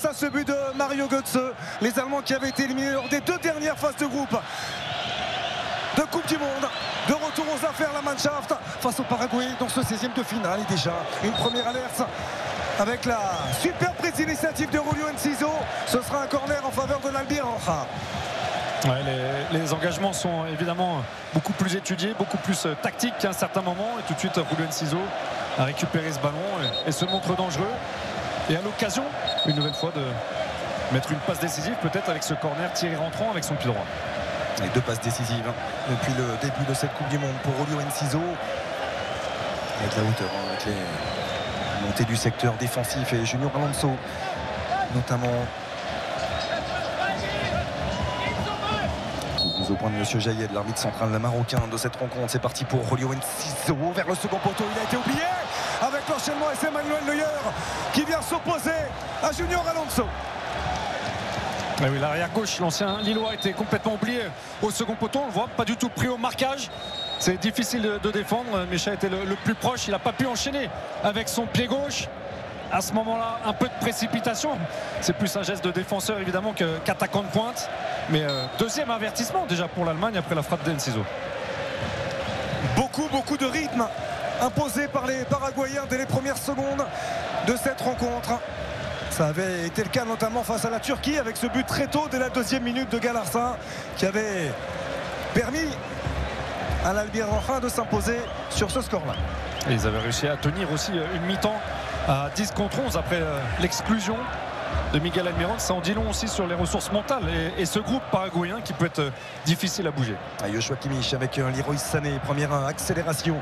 grâce à ce but de Mario Götze. Les Allemands qui avaient été éliminés lors des 2 dernières phases de groupe de Coupe du Monde, de retour aux affaires, la Mannschaft face au Paraguay dans ce 16e de finale. Et déjà une première alerte avec la super prise d'initiative de Julio Enciso. Ce sera un corner en faveur de l'Albiroja. Ouais, les engagements sont évidemment beaucoup plus étudiés, beaucoup plus tactiques qu'à un certain moment. Et tout de suite, Julio Enciso a récupéré ce ballon et se montre dangereux. Et à l'occasion, une nouvelle fois, de mettre une passe décisive, peut-être avec ce corner tiré rentrant avec son pied droit. Et 2 passes décisives depuis le début de cette Coupe du Monde pour Julio Enciso. Avec la hauteur, avec les montées du secteur défensif et Junior Alonso notamment. Au point de M. Jaillet, l'arbitre central marocain de cette rencontre. C'est parti pour Julio Enciso vers le second poteau. Il a été oublié avec l'enchaînement et c'est Manuel Neuer qui vient s'opposer à Junior Alonso. Ah oui, l'arrière gauche, l'ancien Lillois, était complètement oublié au second poteau. On le voit, pas du tout pris au marquage. C'est difficile de défendre. Mécha était le plus proche. Il n'a pas pu enchaîner avec son pied gauche. À ce moment-là, un peu de précipitation. C'est plus un geste de défenseur évidemment qu'attaquant de pointe. Mais deuxième avertissement déjà pour l'Allemagne après la frappe d'Enciso. Beaucoup de rythme imposé par les Paraguayens dès les premières secondes de cette rencontre. Ça avait été le cas notamment face à la Turquie avec ce but très tôt dès la 2e minute de Galarza qui avait permis à l'Albiroja de s'imposer sur ce score-là. Et ils avaient réussi à tenir aussi une mi-temps à 10 contre 11 après l'exclusion de Miguel Almirón. Ça en dit long aussi sur les ressources mentales et ce groupe paraguayen qui peut être difficile à bouger. Joshua Kimmich avec Leroy Sané, première accélération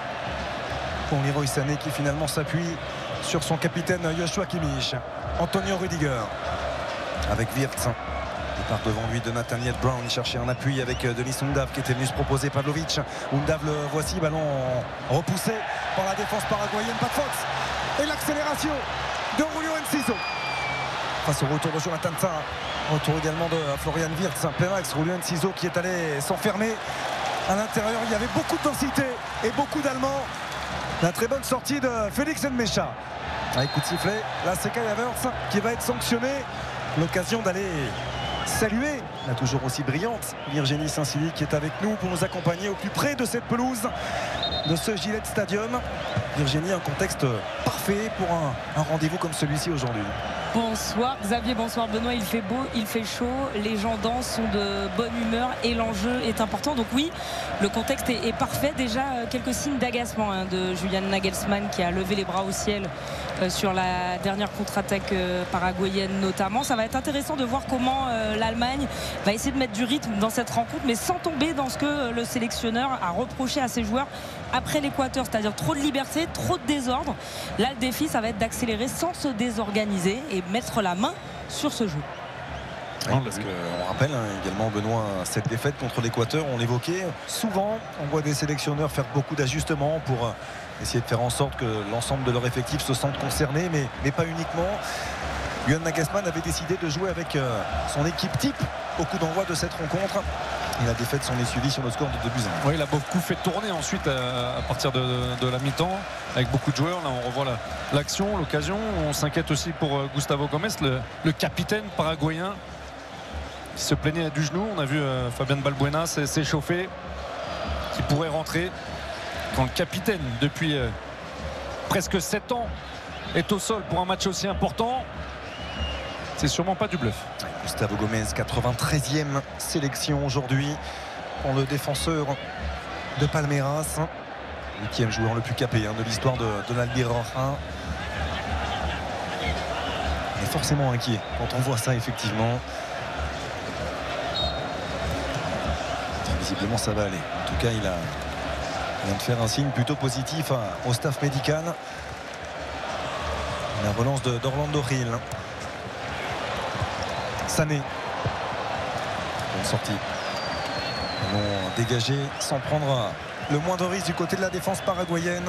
pour Leroy Sané qui finalement s'appuie sur son capitaine Joshua Kimmich. Antonio Rüdiger avec Wirtz. Départ devant lui de Nathaniel Brown. Il cherchait un appui avec Denis Undav qui était venu se proposer. Pavlovic. Undav le voici, ballon repoussé par la défense paraguayenne. Pas de faute. Et l'accélération de Julio Enciso. Face au retour de Jonathan Tah. Retour également de Florian Wirtz. Plein axe. Julio Enciso qui est allé s'enfermer à l'intérieur. Il y avait beaucoup de densité et beaucoup d'Allemands. La très bonne sortie de Félix Nmecha. Avec coup de sifflet, là c'est Kai Havertz qui va être sanctionné. L'occasion d'aller saluer la toujours aussi brillante Virginie Saint-Silly qui est avec nous pour nous accompagner au plus près de cette pelouse de ce Gillette Stadium. Virginie, un contexte parfait pour un rendez-vous comme celui-ci aujourd'hui. Bonsoir Xavier, bonsoir Benoît, il fait beau, il fait chaud, les gens dansent, sont de bonne humeur et l'enjeu est important. Donc oui, le contexte est parfait. Déjà quelques signes d'agacement de Julian Nagelsmann qui a levé les bras au ciel sur la dernière contre-attaque paraguayenne notamment. Ça va être intéressant de voir comment l'Allemagne va essayer de mettre du rythme dans cette rencontre, mais sans tomber dans ce que le sélectionneur a reproché à ses joueurs après l'Équateur, c'est-à-dire trop de liberté, trop de désordre. Là le défi ça va être d'accélérer sans se désorganiser et mettre la main sur ce jeu. Oui, parce qu'on rappelle également Benoît, cette défaite contre l'Équateur, on l'évoquait souvent, on voit des sélectionneurs faire beaucoup d'ajustements pour essayer de faire en sorte que l'ensemble de leur effectif se sente concerné, mais pas uniquement. Julian Nagelsmann avait décidé de jouer avec son équipe type au coup d'envoi de cette rencontre. Et la défaite s'en est suivie sur le score de 2-1. Oui, il a beaucoup fait tourner ensuite à partir de la mi-temps avec beaucoup de joueurs. Là, on revoit l'action, l'occasion. On s'inquiète aussi pour Gustavo Gomes, le capitaine paraguayen qui se plaignait du genou. On a vu Fabián Balbuena s'échauffer, qui pourrait rentrer quand le capitaine, depuis presque 7 ans, est au sol pour un match aussi important. C'est sûrement pas du bluff. Gustavo Gomes, 93e sélection aujourd'hui pour le défenseur de Palmeiras. 8e joueur le plus capé de l'histoire de l'Albiroja. On est forcément inquiet quand on voit ça effectivement. Visiblement ça va aller. En tout cas il vient de faire un signe plutôt positif au staff médical. La relance d'Orlando Hill. Sané. Bonne sortie. Ballon dégagé sans prendre le moindre risque du côté de la défense paraguayenne.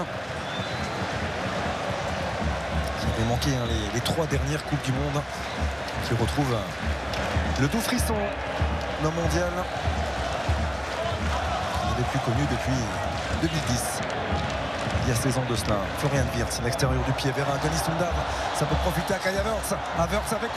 Qui avait manqué les 3 dernières Coupes du Monde. Qui retrouve le doux frisson d'un mondial. Il n'avait plus connu depuis 2010. Il y a 16 ans de cela. Florian Wirtz, l'extérieur du pied vers Denis Undav. Ça peut profiter à Kai Havertz. Havertz avec